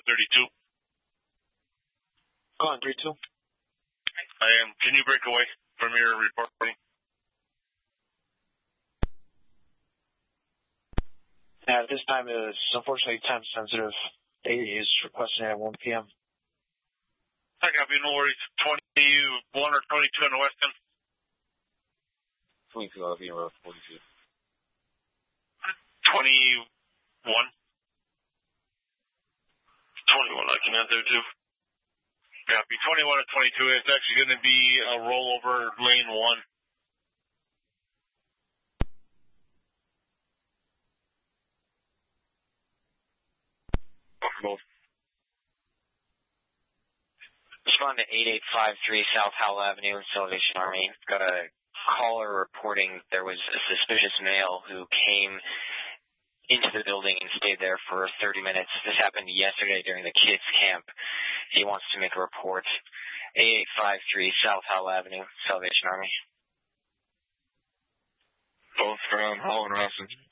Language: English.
32. Go on, 32. I am. Can you break away from your reporting? At this time, it is unfortunately time sensitive. 80 is requesting at 1 p.m. I copy, no worries. 21 or 22 in the west end. 22, I'll be around 42. 21. 21, I can add there too. Copy. 21 or 22. It's actually going to be a rollover lane 1. Both. Respond to 8853 South Howell Avenue, Salvation Army. Got a caller reporting there was a suspicious male who came into the building and stayed there for 30 minutes. This happened yesterday during the kids' camp. He wants to make a report. 8853 South Howell Avenue, Salvation Army. Both from Howell and Rawson.